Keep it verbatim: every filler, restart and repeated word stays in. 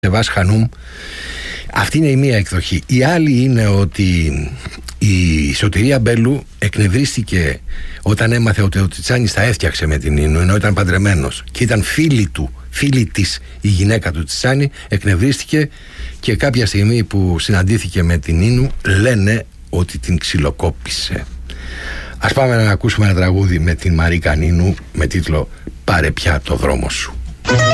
Σεβάς Χανουμ. Αυτή είναι η μία εκδοχή. Η άλλη είναι ότι η Σωτηρία Μπέλου εκνευρίστηκε όταν έμαθε ότι ο Τσιτσάνης τα έφτιαξε με την Νίνου, ενώ ήταν παντρεμένος και ήταν φίλη του, φίλη της η γυναίκα του Τσιτσάνη. Εκνευρίστηκε και κάποια στιγμή που συναντήθηκε με την Νίνου λένε ότι την ξυλοκόπησε. Ας πάμε να ακούσουμε ένα τραγούδι με την Μαρίκα Νίνου με τίτλο «Πάρε πια το δρόμο σου».